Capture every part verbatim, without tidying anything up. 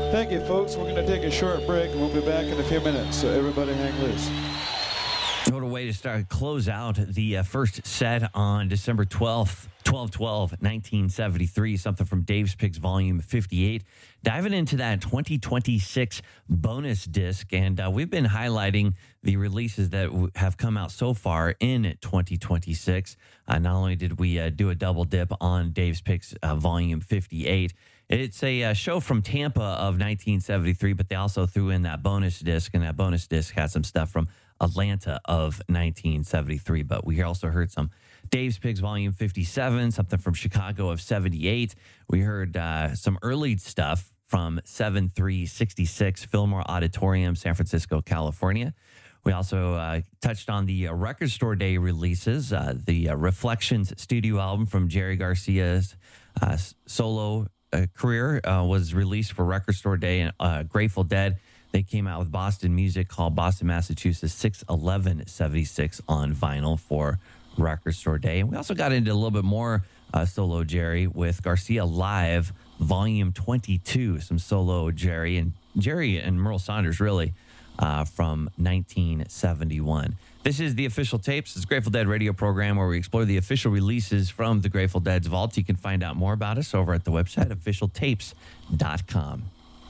Thank you, folks. We're going to take a short break, and we'll be back in a few minutes, so everybody hang loose. What a way to start, close out the uh, first set on December twelfth, twelve twelve nineteen seventy-three, something from Dave's Picks Volume fifty-eight. Diving into that twenty twenty-six bonus disc, and uh, we've been highlighting the releases that w- have come out so far in twenty twenty-six. Uh, not only did we uh, do a double dip on Dave's Picks uh, Volume fifty-eight, it's a uh, show from Tampa of nineteen seventy-three, but they also threw in that bonus disc, and that bonus disc had some stuff from Atlanta of nineteen seventy-three. But we also heard some Dave's Picks Volume fifty-seven, something from Chicago of seventy-eight. We heard uh, some early stuff from seven three sixty-six, Fillmore Auditorium, San Francisco, California. We also uh, touched on the uh, Record Store Day releases, uh, the uh, Reflections studio album from Jerry Garcia's uh, solo uh, career uh, was released for Record Store Day, and uh, Grateful Dead. They came out with Boston music called Boston, Massachusetts, six eleven seventy-six on vinyl for Record Store Day. And we also got into a little bit more uh, solo Jerry with Garcia Live, Volume twenty-two, some solo Jerry. And Jerry and Merle Saunders, really, uh, from nineteen seventy-one. This is the Official Tapes. It's a Grateful Dead radio program where we explore the official releases from the Grateful Dead's vault. You can find out more about us over at the website, official tapes dot com.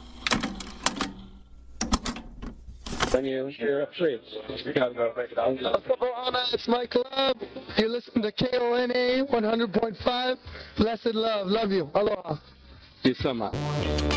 When you hear a phrase, you gotta go break it down. It's my club. You listen to K O N A one hundred point five. Blessed love. Love you. Aloha. You so much.